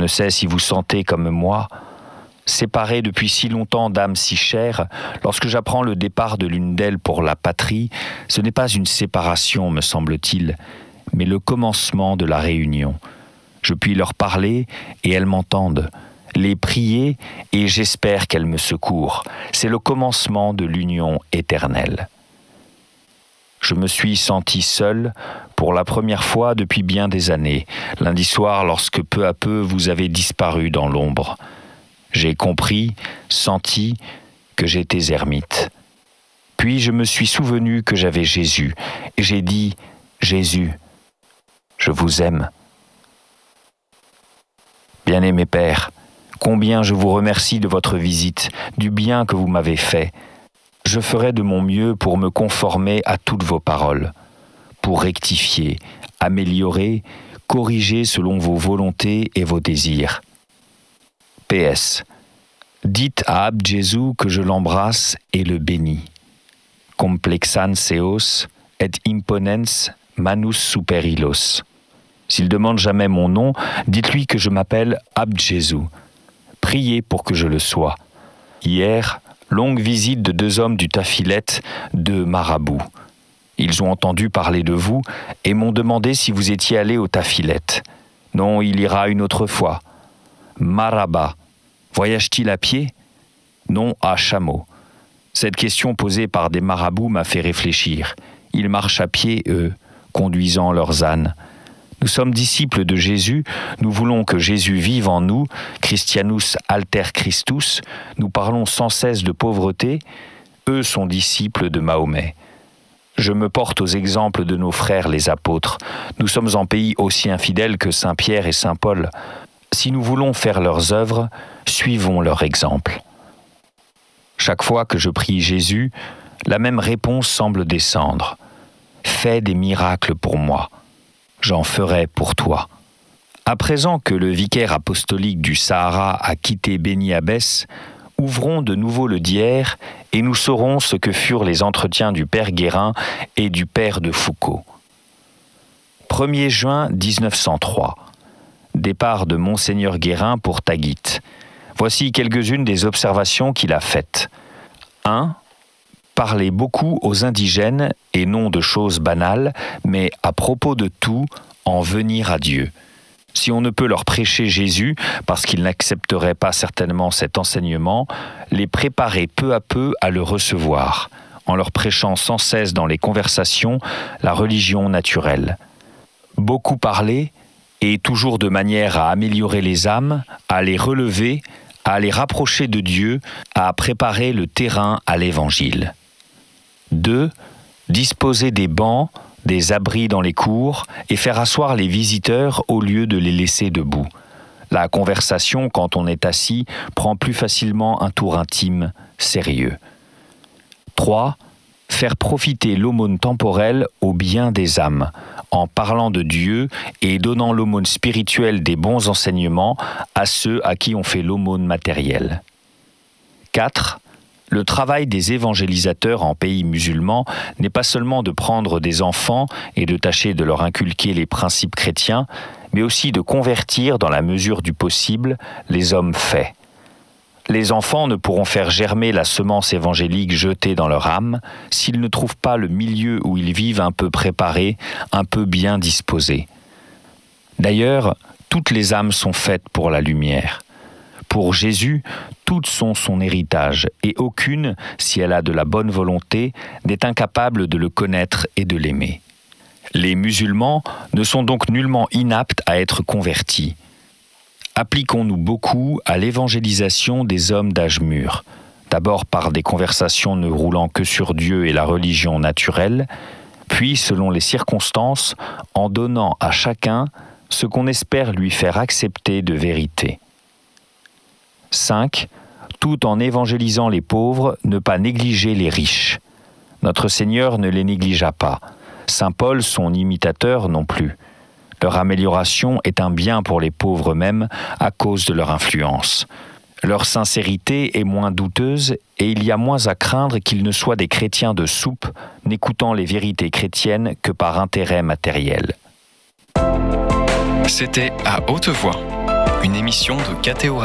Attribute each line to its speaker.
Speaker 1: sais si vous sentez comme moi, séparés depuis si longtemps d'âmes si chères, lorsque j'apprends le départ de l'une d'elles pour la patrie, ce n'est pas une séparation, me semble-t-il, mais le commencement de la réunion. Je puis leur parler et elles m'entendent, les prier et j'espère qu'elles me secourent. C'est le commencement de l'union éternelle. Je me suis senti seul pour la première fois depuis bien des années, lundi soir lorsque peu à peu vous avez disparu dans l'ombre. J'ai compris, senti que j'étais ermite. Puis je me suis souvenu que j'avais Jésus et j'ai dit « Jésus, je vous aime ». Bien-aimé Père, combien je vous remercie de votre visite, du bien que vous m'avez fait. Je ferai de mon mieux pour me conformer à toutes vos paroles, pour rectifier, améliorer, corriger selon vos volontés et vos désirs. PS. Dites à Abd Jésus que je l'embrasse et le bénis. Complexan seos et imponens manus super illos. S'il demande jamais mon nom, dites-lui que je m'appelle Abd Jésus. Priez pour que je le sois. Hier, longue visite de 2 hommes du Tafilet, 2 marabouts. Ils ont entendu parler de vous et m'ont demandé si vous étiez allé au Tafilet. Non, il ira une autre fois. Maraba, voyage-t-il à pied? Non, à chameau. Cette question posée par des marabouts m'a fait réfléchir. Ils marchent à pied, eux, conduisant leurs ânes. Nous sommes disciples de Jésus, nous voulons que Jésus vive en nous, Christianus alter Christus, nous parlons sans cesse de pauvreté, eux sont disciples de Mahomet. Je me porte aux exemples de nos frères les apôtres, nous sommes en pays aussi infidèle que Saint Pierre et Saint Paul. Si nous voulons faire leurs œuvres, suivons leur exemple. Chaque fois que je prie Jésus, la même réponse semble descendre. Fais des miracles pour moi. J'en ferai pour toi. À présent que le vicaire apostolique du Sahara a quitté Beni Abbès, ouvrons de nouveau le Dier et nous saurons ce que furent les entretiens du père Guérin et du père de Foucault. 1er juin 1903. Départ de Monseigneur Guérin pour Taguit. Voici quelques-unes des observations qu'il a faites. 1. Parler beaucoup aux indigènes et non de choses banales, mais à propos de tout, en venir à Dieu. Si on ne peut leur prêcher Jésus, parce qu'ils n'accepteraient pas certainement cet enseignement, les préparer peu à peu à le recevoir, en leur prêchant sans cesse dans les conversations la religion naturelle. Beaucoup parler, et toujours de manière à améliorer les âmes, à les relever, à les rapprocher de Dieu, à préparer le terrain à l'Évangile. 2. Disposer des bancs, des abris dans les cours et faire asseoir les visiteurs au lieu de les laisser debout. La conversation, quand on est assis, prend plus facilement un tour intime, sérieux. 3. Faire profiter l'aumône temporelle au bien des âmes, en parlant de Dieu et donnant l'aumône spirituelle des bons enseignements à ceux à qui on fait l'aumône matérielle. 4. Le travail des évangélisateurs en pays musulmans n'est pas seulement de prendre des enfants et de tâcher de leur inculquer les principes chrétiens, mais aussi de convertir dans la mesure du possible les hommes faits. Les enfants ne pourront faire germer la semence évangélique jetée dans leur âme s'ils ne trouvent pas le milieu où ils vivent un peu préparé, un peu bien disposé. D'ailleurs, toutes les âmes sont faites pour la lumière. Pour Jésus, toutes sont son héritage et aucune, si elle a de la bonne volonté, n'est incapable de le connaître et de l'aimer. Les musulmans ne sont donc nullement inaptes à être convertis. Appliquons-nous beaucoup à l'évangélisation des hommes d'âge mûr, d'abord par des conversations ne roulant que sur Dieu et la religion naturelle, puis, selon les circonstances, en donnant à chacun ce qu'on espère lui faire accepter de vérité. 5. Tout en évangélisant les pauvres, ne pas négliger les riches. Notre Seigneur ne les négligea pas. Saint Paul, son imitateur, non plus. Leur amélioration est un bien pour les pauvres mêmes à cause de leur influence. Leur sincérité est moins douteuse et il y a moins à craindre qu'ils ne soient des chrétiens de soupe, n'écoutant les vérités chrétiennes que par intérêt matériel.
Speaker 2: C'était À Haute Voix, Une émission de KTO